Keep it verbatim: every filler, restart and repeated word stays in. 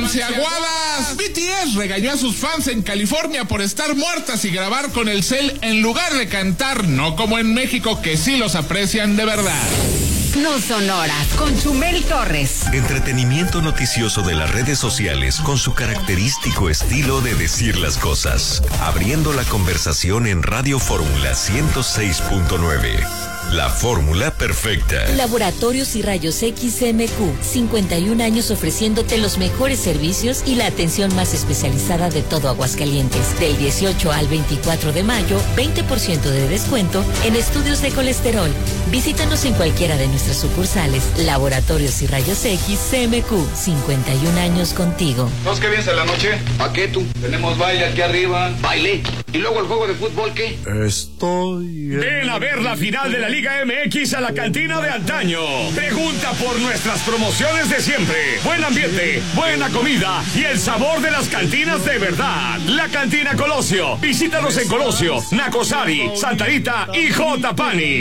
Manseaguadas. B T S regañó a sus fans en California por estar muertas y grabar con el cel en lugar de cantar, no como en México, que sí los aprecian de verdad. No son horas, con Chumel Torres. Entretenimiento noticioso de las redes sociales con su característico estilo de decir las cosas. Abriendo la conversación en Radio Fórmula ciento seis punto nueve. La fórmula perfecta. Laboratorios y Rayos X M Q, cincuenta y un años ofreciéndote los mejores servicios y la atención más especializada de todo Aguascalientes. Del dieciocho al veinticuatro de mayo, veinte por ciento de descuento en estudios de colesterol. Visítanos en cualquiera de nuestras sucursales. Laboratorios y Rayos X M Q, cincuenta y un años contigo. ¿Nos qué vienes a la noche? ¿A qué tú? Tenemos baile aquí arriba. ¿Baile? ¿Y luego el juego de fútbol qué? Estoy... Ven a ver la final de la Liga M X a la cantina de antaño. Pregunta por nuestras promociones de siempre. Buen ambiente, buena comida y el sabor de las cantinas de verdad. La Cantina Colosio. Visítanos en Colosio, Nacosari, Santa Rita y J. Pani.